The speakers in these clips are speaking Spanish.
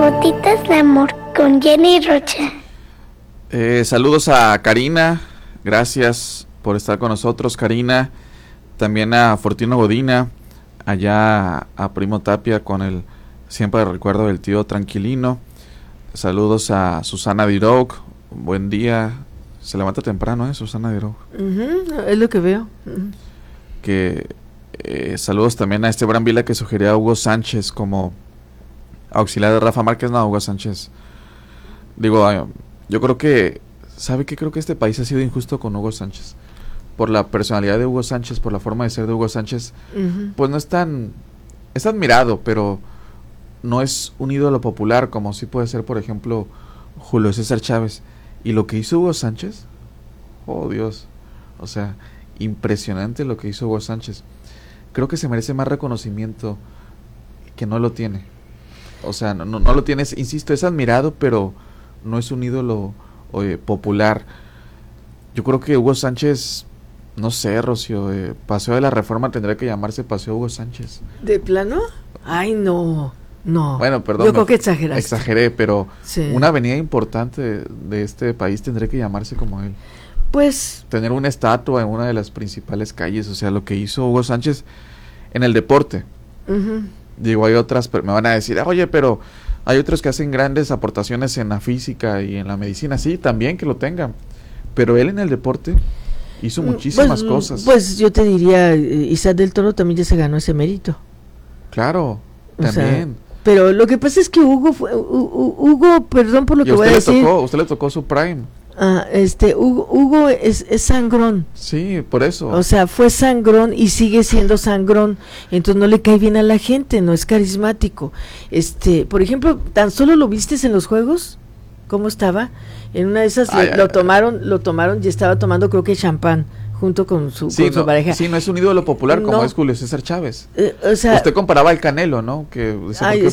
Gotitas de amor con Jenny Rocha. Saludos a Karina, gracias por estar con nosotros, Karina. También a Fortino Godina, allá a Primo Tapia con el siempre recuerdo del tío Tranquilino. Saludos a Susana Diroc, buen día. Se levanta temprano, Susana Diroc. Es lo que veo. Que saludos también a Esteban Vila, que sugería a Hugo Sánchez como auxiliar de Rafa Márquez. No, Hugo Sánchez. Digo, yo creo que, ¿sabe qué? Creo que este país ha sido injusto con Hugo Sánchez. Por la personalidad de Hugo Sánchez, por la forma de ser de Hugo Sánchez, pues no es tan, es admirado, pero no es un ídolo popular como sí puede ser, por ejemplo, Julio César Chávez. Y lo que hizo Hugo Sánchez, oh Dios, o sea, impresionante lo que hizo Hugo Sánchez. Creo que se merece más reconocimiento que no lo tiene. O sea, no lo tienes, insisto, es admirado, pero no es un ídolo popular. Yo creo que Hugo Sánchez, no sé, Rocío, Paseo de la Reforma tendría que llamarse Paseo Hugo Sánchez. ¿De plano? Ay, no. Bueno, perdón. Yo creo que exageraste. Exageré, pero sí. Una avenida importante de este país tendría que llamarse como él. Pues tener una estatua en una de las principales calles, o sea, lo que hizo Hugo Sánchez en el deporte. Digo, hay otras, pero me van a decir, oye, pero hay otros que hacen grandes aportaciones en la física y en la medicina. Sí, también que lo tengan, pero él en el deporte hizo muchísimas cosas. Pues yo te diría, Isaac del Toro también ya se ganó ese mérito. Claro, también. Pero lo que pasa es que Hugo, perdón por lo que voy a decir. Usted le tocó su prime. Hugo es sangrón. Sí, por eso. O sea, fue sangrón y sigue siendo sangrón. Entonces no le cae bien a la gente, no es carismático. Por ejemplo, ¿tan solo lo vistes en los juegos? ¿Cómo estaba? En una de esas lo tomaron y estaba tomando, creo que champán junto con su pareja. Sí, no es un ídolo popular como es Julio César Chávez. O sea, usted comparaba al Canelo, ¿no? Canelo.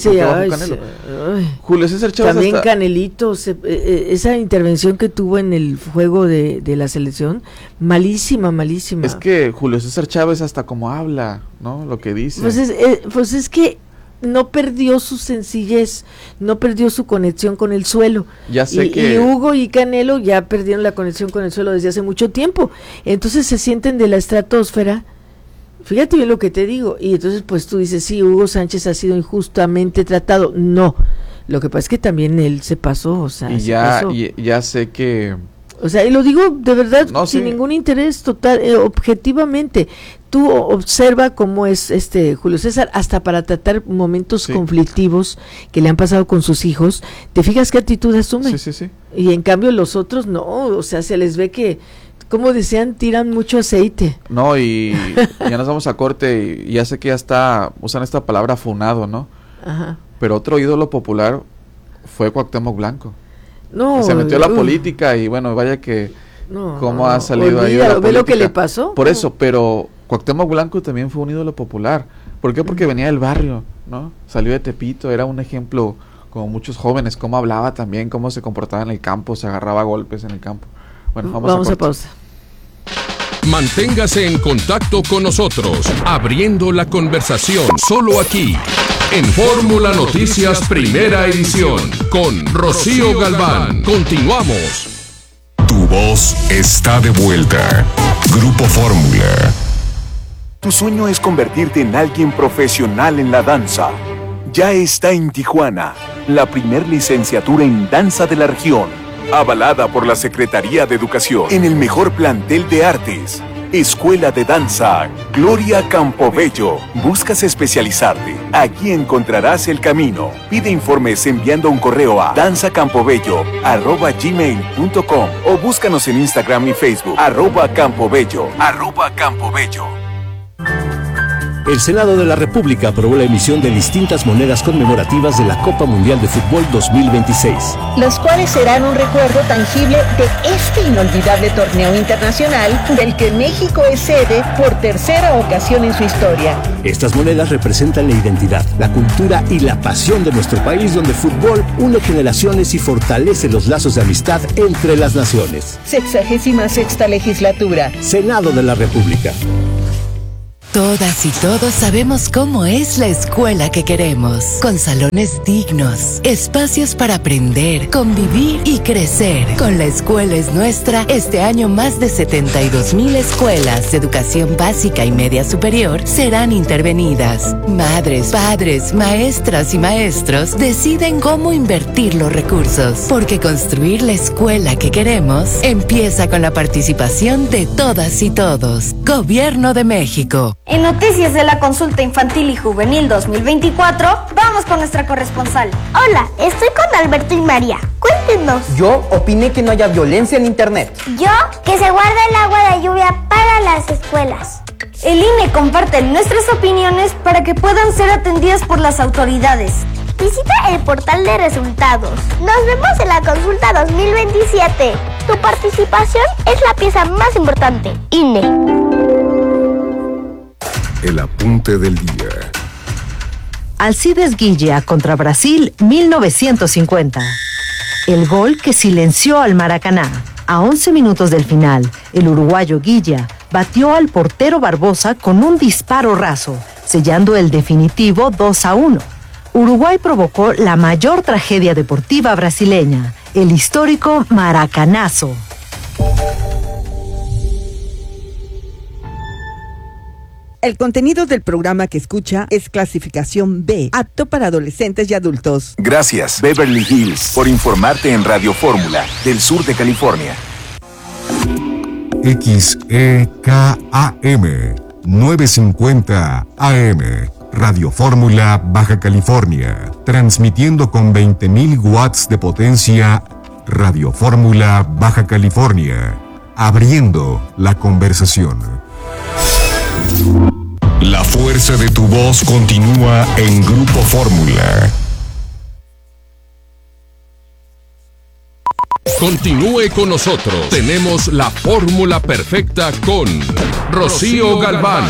Julio César Chávez también Canelito, esa intervención que tuvo en el juego de la selección, malísima. Es que Julio César Chávez hasta como habla, ¿no? Lo que dice. Pues es que no perdió su sencillez, no perdió su conexión con el suelo. Ya sé y Hugo y Canelo ya perdieron la conexión con el suelo desde hace mucho tiempo. Entonces se sienten de la estratosfera. Fíjate bien lo que te digo. Y entonces pues tú dices, sí, Hugo Sánchez ha sido injustamente tratado. No, lo que pasa es que también él se pasó, o sea, y ya sé que... O sea, y lo digo de verdad, sin ningún interés total, objetivamente. Tú observa cómo es Julio César, hasta para tratar momentos conflictivos que le han pasado con sus hijos. ¿Te fijas qué actitud asume? Sí. Y en cambio los otros no, o sea, se les ve que, como decían, tiran mucho aceite. No, y ya nos vamos a corte y ya sé que ya usan esta palabra funado, ¿no? Ajá. Pero otro ídolo popular fue Cuauhtémoc Blanco. No, se metió a la política y bueno, vaya que cómo ha salido ahí de la política. ¿Ve lo que le pasó? Por eso, pero Cuauhtémoc Blanco también fue un ídolo popular. ¿Por qué? Porque venía del barrio, ¿no? Salió de Tepito, era un ejemplo como muchos jóvenes, cómo hablaba también, cómo se comportaba en el campo, se agarraba a golpes en el campo. Bueno, vamos a pausa. Manténgase en contacto con nosotros, abriendo la conversación, solo aquí, en Fórmula Noticias Primera Edición, con Rocío Galván. Continuamos. Tu voz está de vuelta. Grupo Fórmula. Tu sueño es convertirte en alguien profesional en la danza. Ya está en Tijuana, la primer licenciatura en danza de la región, avalada por la Secretaría de Educación, en el mejor plantel de artes. Escuela de Danza Gloria Campobello. ¿Buscas especializarte? Aquí encontrarás el camino. Pide informes enviando un correo a danzacampobello@gmail.com o búscanos en Instagram y Facebook @campobello. El Senado de la República aprobó la emisión de distintas monedas conmemorativas de la Copa Mundial de Fútbol 2026. Los cuales serán un recuerdo tangible de este inolvidable torneo internacional del que México es sede por tercera ocasión en su historia. Estas monedas representan la identidad, la cultura y la pasión de nuestro país, donde el fútbol une generaciones y fortalece los lazos de amistad entre las naciones. 66ª legislatura. Senado de la República. Todas y todos sabemos cómo es la escuela que queremos, con salones dignos, espacios para aprender, convivir y crecer. Con La Escuela es Nuestra, este año más de 72,000 escuelas de educación básica y media superior serán intervenidas. Madres, padres, maestras y maestros deciden cómo invertir los recursos, porque construir la escuela que queremos empieza con la participación de todas y todos. Gobierno de México. En Noticias de la Consulta Infantil y Juvenil 2024, vamos con nuestra corresponsal. Hola, estoy con Alberto y María. Cuéntenos. Yo opiné que no haya violencia en internet. Yo, que se guarde el agua de lluvia para las escuelas. El INE comparte nuestras opiniones para que puedan ser atendidas por las autoridades. Visita el portal de resultados. Nos vemos en la consulta 2027. Tu participación es la pieza más importante. INE. El apunte del día. Alcides Guilla contra Brasil 1950. El gol que silenció al Maracaná. A 11 minutos del final, el uruguayo Guilla batió al portero Barbosa con un disparo raso, sellando el definitivo 2-1. Uruguay provocó la mayor tragedia deportiva brasileña, el histórico Maracanazo. El contenido del programa que escucha es clasificación B, apto para adolescentes y adultos. Gracias, Beverly Hills, por informarte en Radio Fórmula, del sur de California. XEKAM 950 AM, Radio Fórmula, Baja California, transmitiendo con 20,000 watts de potencia. Radio Fórmula, Baja California, abriendo la conversación. La fuerza de tu voz continúa en Grupo Fórmula. Continúe con nosotros. Tenemos la fórmula perfecta con Rocío Galván.